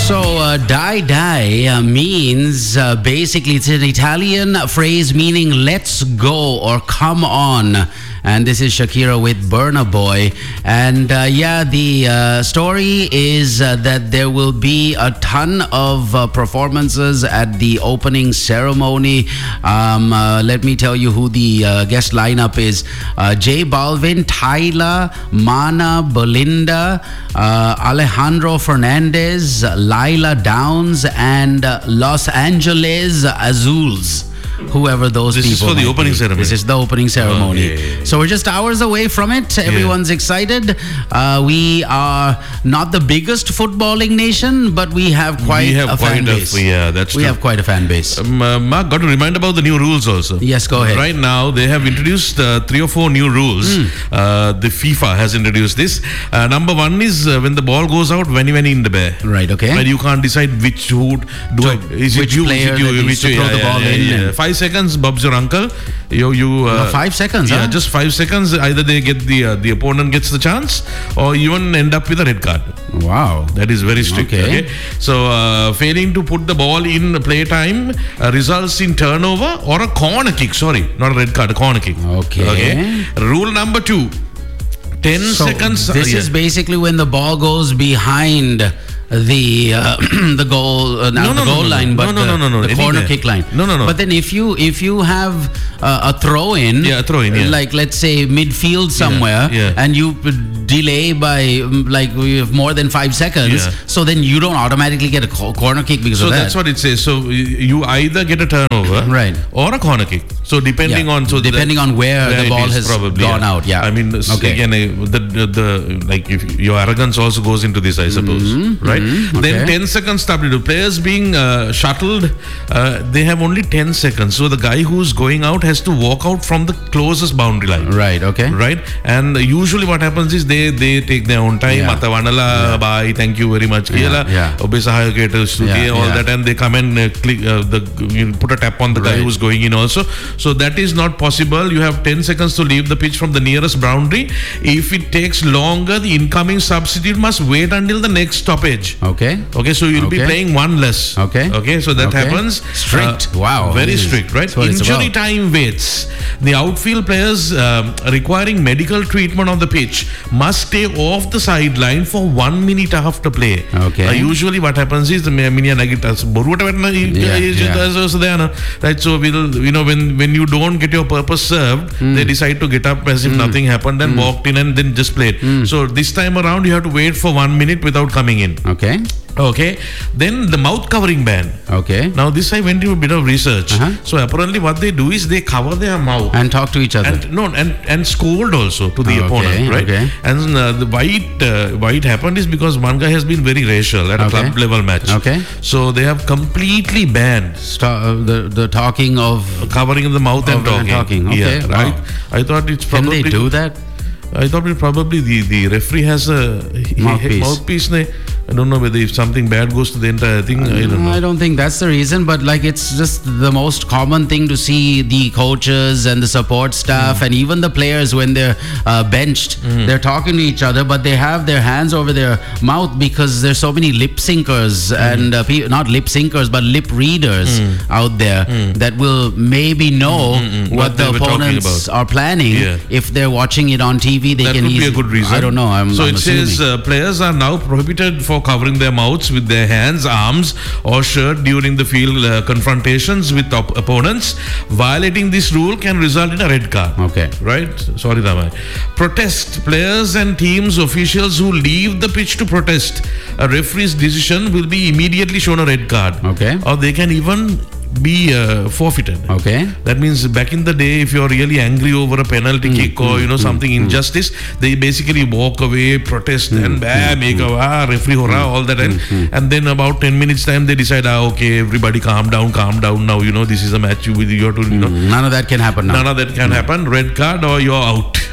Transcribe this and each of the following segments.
So, dai dai means basically it's an Italian phrase meaning let's go or come on. And this is Shakira with Burna Boy. And the story is that there will be a ton of performances at the opening ceremony. Let me tell you who the guest lineup is. J Balvin, Tyla, Mana, Belinda, Alejandro Fernandez, Laila Downs, and Los Angeles Azules. Whoever those people. This is for the opening ceremony. This is the opening ceremony. Okay. So we're just hours away from it. Everyone's excited. We are not the biggest footballing nation, but we have quite a fan base. We have quite a fan base. Mark, got to remind about the new rules also. Yes, go ahead. Right now, they have introduced 3 or 4 new rules. The FIFA has introduced this. Number 1 is when the ball goes out, when in the bear. Right, okay. But you can't decide which player needs to throw the ball in. 5 seconds, Bob's your uncle. 5 seconds, yeah, just 5 seconds. Either they get the opponent gets the chance, or even end up with a red card. Wow, that is very strict. Okay. So failing to put the ball in play time results in turnover or a corner kick. Sorry, not a red card, a corner kick. Okay. Rule number 2. 10 seconds. This is basically when the ball goes behind the goal, goal line, but the corner kick line. No. But then if you have a throw in, like let's say midfield somewhere, and you delay by more than 5 seconds, so then you don't automatically get a corner kick because of that. So that's what it says. So you either get a turnover, right, or a corner kick. So depending on where the ball has gone out. Yeah. I mean, again, if your arrogance also goes into this, I suppose, right? Then 10 seconds stop. Players being shuttled, they have only 10 seconds. So the guy who's going out has to walk out from the closest boundary line. Right, okay. Right? And usually what happens is they take their own time. Bye, thank you very much. All that, and they come and put a tap on the guy who's going in also. So that is not possible. You have 10 seconds to leave the pitch from the nearest boundary. If it takes longer, the incoming substitute must wait until the next stoppage. Okay, so you'll be playing one less. Okay, so that happens. Strict. Wow. Very strict, right? Injury time waits. The outfield players requiring medical treatment on the pitch must stay off the sideline for 1 minute after play. Okay. Usually what happens is right? So when you don't get your purpose served, they decide to get up as if nothing happened and walked in and then just played. So this time around you have to wait for 1 minute without coming in. Okay. Then the mouth covering ban. Okay. Now this I went into a bit of research. So apparently what they do is they cover their mouth and talk to each other. And scold also to the opponent, right? Okay. And why it happened is because one guy has been very racial at a club level match. Okay. So they have completely banned the talking of covering of the mouth and talking. Okay. Yeah, right. I thought it's probably. Can they do that? I thought probably the referee has a mouthpiece. I don't know whether if something bad goes to the entire thing. I don't know. I don't think that's the reason, but it's just the most common thing to see the coaches and the support staff and even the players when they're benched. They're talking to each other, but they have their hands over their mouth because there's so many lip syncers and not lip syncers, but lip readers out there that will maybe know what the opponents are planning. If they're watching it on TV, they can easily. That would be a good reason. I don't know. I'm says players are now prohibited for covering their mouths with their hands, arms, or shirt during the field confrontations with opponents. Violating this rule can result in a red card. Okay. Right? Sorry, Damai. Protest. Players and teams officials who leave the pitch to protest a referee's decision will be immediately shown a red card. Okay. Or they can even be forfeited. Okay. That means back in the day, if you're really angry over a penalty kick or something injustice, they basically walk away, protest and make a referee hurrah, all that, and then about 10 minutes time they decide, okay, everybody calm down now, this is a match you have to, None of that can happen now. None of that can happen. Red card or you're out.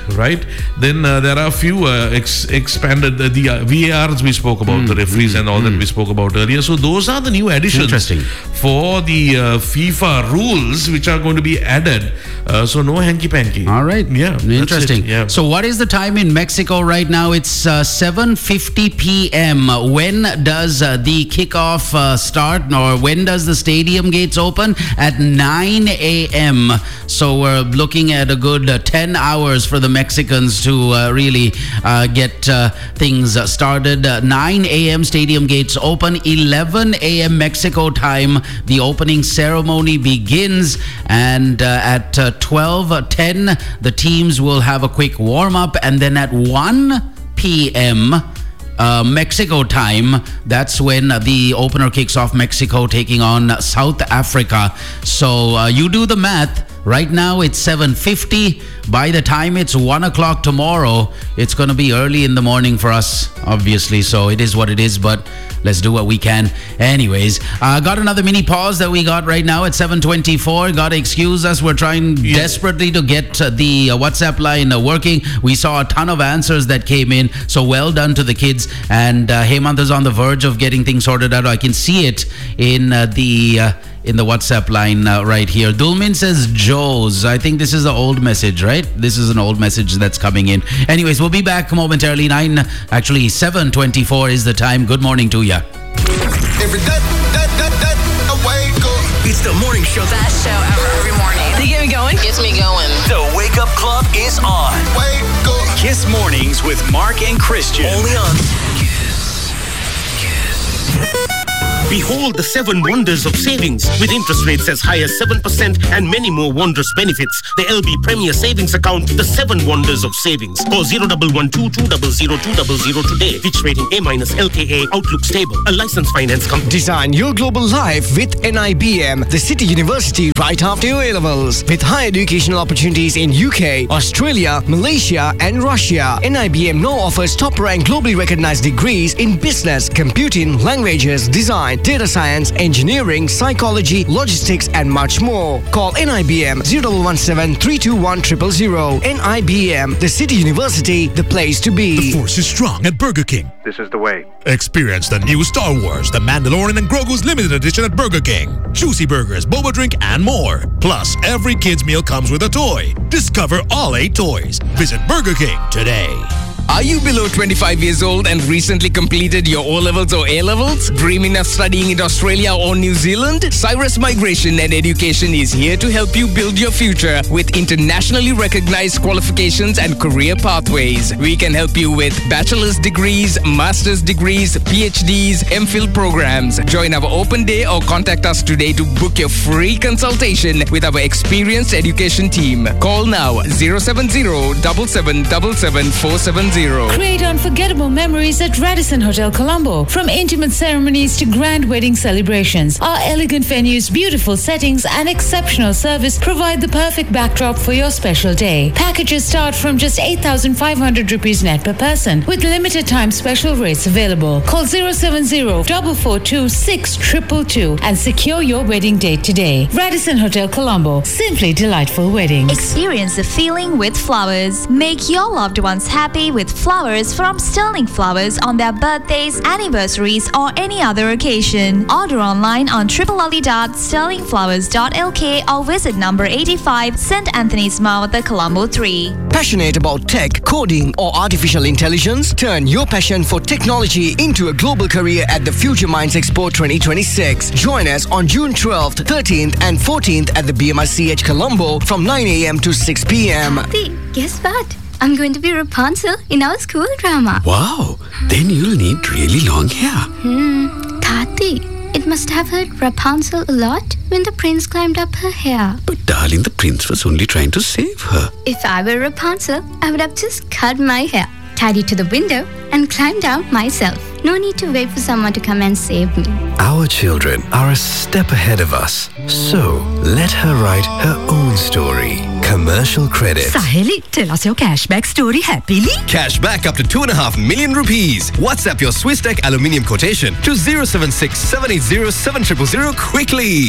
right? Then there are a few expanded the VARs we spoke about, the referees and all that we spoke about earlier. So those are the new additions for the FIFA rules which are going to be added. So no hanky-panky. All right. Yeah. Interesting. Yeah. So what is the time in Mexico right now? It's 7:50 p.m. When does the kickoff start, or when does the stadium gates open? At 9 a.m. So we're looking at a good 10 hours for the Mexicans to really get things started. 9 a.m. stadium gates open. 11 a.m. Mexico time, the opening ceremony begins, and at 12:10 the teams will have a quick warm-up, and then at 1 p.m. Mexico time, that's when the opener kicks off. Mexico taking on South Africa. So you do the math. Right now it's 7:50. By the time it's 1 o'clock tomorrow, it's going to be early in the morning for us, obviously. So it is what it is, but let's do what we can. Anyways, got another mini pause that we got right now at 7:24. Got to excuse us. We're trying desperately to get the WhatsApp line working. We saw a ton of answers that came in. So well done to the kids. And Hemant is on the verge of getting things sorted out. I can see it in the WhatsApp line right here. Dulmin says Joe's. I think this is the old message, right? This is an old message that's coming in. Anyways, we'll be back momentarily. 7:24 is the time. Good morning to ya. Every day, I wake up. It's the morning show. Best show ever every morning. They get me going. Gets me going. The Wake Up Club is on. Wake up. Kiss Mornings with Mark and Christian. Only on Behold the 7 wonders of savings with interest rates as high as 7% and many more wondrous benefits. The LB Premier Savings Account, the 7 wonders of savings. Call 0112-200-200 today. Fitch rating A-LKA, outlook stable. A licensed finance company. Design your global life with NIBM, the City University right after your A-levels. With high educational opportunities in UK, Australia, Malaysia and Russia. NIBM now offers top-ranked globally recognized degrees in business, computing, languages, design, data science, engineering, psychology, logistics and much more. Call NIBM 0117-321-000. NIBM, the City University, the place to be. The force is strong at Burger King. This is the way. Experience the new Star Wars, The Mandalorian and Grogu's limited edition at Burger King. Juicy burgers, boba drink and more. Plus, every kid's meal comes with a toy. Discover all 8 toys. Visit Burger King today. Are you below 25 years old and recently completed your O-levels or A-levels? Dreaming of studying in Australia or New Zealand? Cyrus Migration and Education is here to help you build your future with internationally recognized qualifications and career pathways. We can help you with bachelor's degrees, master's degrees, PhDs, MPhil programs. Join our open day or contact us today to book your free consultation with our experienced education team. Call now 070-7777-470. Create unforgettable memories at Radisson Hotel Colombo. From intimate ceremonies to grand wedding celebrations, our elegant venues, beautiful settings and exceptional service provide the perfect backdrop for your special day. Packages start from just 8,500 rupees net per person with limited time special rates available. Call 070-442-6222 and secure your wedding date today. Radisson Hotel Colombo. Simply delightful weddings. Experience the feeling with flowers. Make your loved ones happy with flowers from Sterling Flowers on their birthdays, anniversaries or any other occasion. Order online on www.sterlingflowers.lk or visit number 85 St. Anthony's Mount, Colombo 3. Passionate about tech, coding or artificial intelligence? Turn your passion for technology into a global career at the Future Minds Expo 2026. Join us on June 12th, 13th and 14th at the BMRCH Colombo from 9 a.m. to 6 p.m. Guess what? I'm going to be Rapunzel in our school drama. Wow, then you'll need really long hair. Tati, it must have hurt Rapunzel a lot when the prince climbed up her hair. But darling, the prince was only trying to save her. If I were Rapunzel, I would have just cut my hair, tied it to the window and climbed down myself. No need to wait for someone to come and save me. Our children are a step ahead of us. So, let her write her own story. Commercial credit. Sahili, tell us your cashback story happily. Cashback up to 2.5 million rupees. WhatsApp your Swiss Tech aluminium quotation to 076 780 7000 quickly.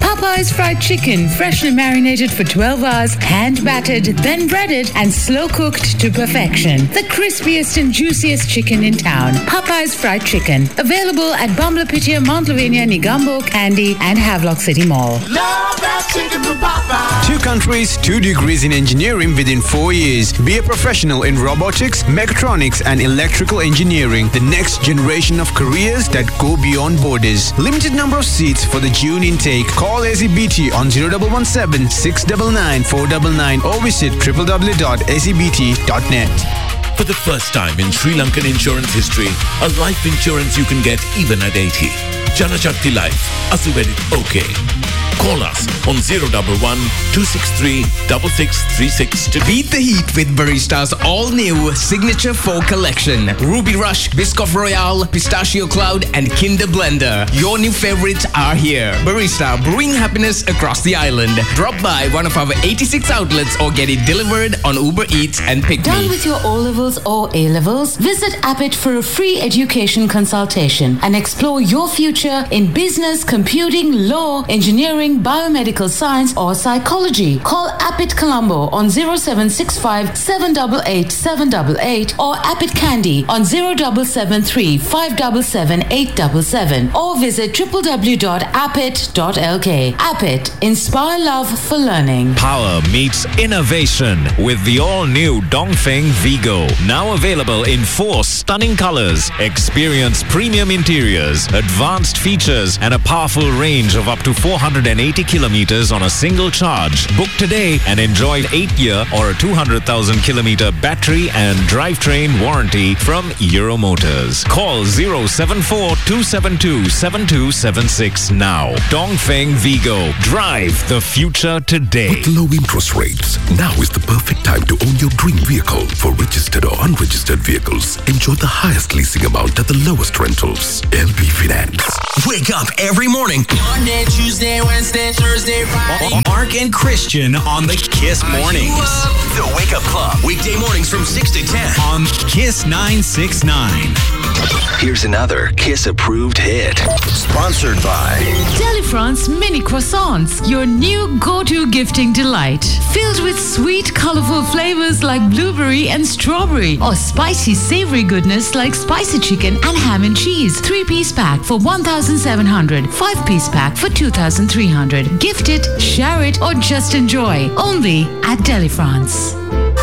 Popeye's fried chicken, freshly marinated for 12 hours, hand battered, then breaded and slow cooked to perfection. The crispiest and juiciest chicken in town. Popeye's fried chicken. Available at Bamlapitia, Mount Lavinia, Nigambo, Kandy and Havelock City Mall. Love that chicken from Popeye. 2 countries, 2 degrees in engineering within 4 years. Be a professional in robotics, mechatronics and electrical engineering. The next generation of careers that go beyond borders. Limited number of seats for the June intake. Call SEBT on 0117 699 499 or visit www.sebt.net. For the first time in Sri Lankan insurance history, a life insurance you can get even at 80. Janashakti Life. Asuvedit okay. Call us on 011-263-6636 to beat the heat with Barista's all-new Signature 4 collection. Ruby Rush, Biscoff Royale, Pistachio Cloud and Kinder Blender. Your new favorites are here. Barista, brewing happiness across the island. Drop by one of our 86 outlets or get it delivered on Uber Eats and Pick Done Me. with your O-levels or A-levels? Visit Abbott for a free education consultation and explore your future in business, computing, law, engineering, biomedical science or psychology. Call Abbott Colombo on 0765 788 788 or Abbott Kandy on 0773 577 877 or visit www.abbott.lk. Abbott, inspire love for learning. Power meets innovation with the all-new Dongfeng Vigo. Now available in 4 stunning colors. Experience premium interiors, advanced features and a powerful range of up to 480 kilometers on a single charge. Book today and enjoy 8-year or a 200,000 kilometer battery and drivetrain warranty from Euro Motors. Call 074-272-7276 now. Dongfeng Vigo. Drive the future today. With low interest rates, now is the perfect time to own your dream vehicle. For registered or unregistered vehicles, enjoy the highest leasing amount at the lowest rentals. LB Finance. Wake up every morning. Monday, Tuesday, Wednesday, Thursday, Friday. Mark and Christian on the Kiss Mornings. The Wake Up Club. Weekday mornings from 6 to 10. On Kiss 969. Here's another Kiss approved hit. Sponsored by Delifrance Mini Croissants, your new go-to gifting delight. Filled with sweet, colorful flavors like blueberry and strawberry, or spicy, savory goodness like spicy chicken and ham and cheese. 3-piece pack for 1,700, 5-piece pack for 2,300. Gift it, share it, or just enjoy. Only at Delifrance.